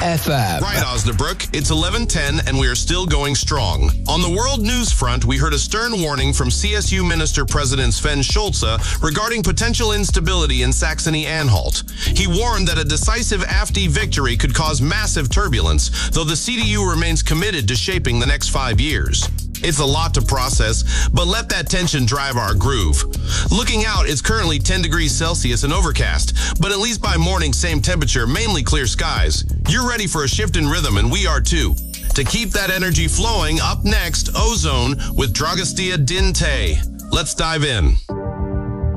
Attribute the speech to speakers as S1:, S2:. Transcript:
S1: FM.
S2: Right, Osnabrück. It's 11:10 and we are still going strong. On the world news front, we heard a stern warning from CSU Minister President Sven Schulze regarding potential instability in Saxony-Anhalt. He warned that a decisive AfD victory could cause massive turbulence, though the CDU remains committed to shaping the next 5 years. It's a lot to process, but let that tension drive our groove. Looking out, it's currently 10 degrees Celsius and overcast, but at least by morning, same temperature, mainly clear skies. You're ready for a shift in rhythm, and we are too. To keep that energy flowing, up next, Ozone with Dragostea Din Tay. Let's dive in.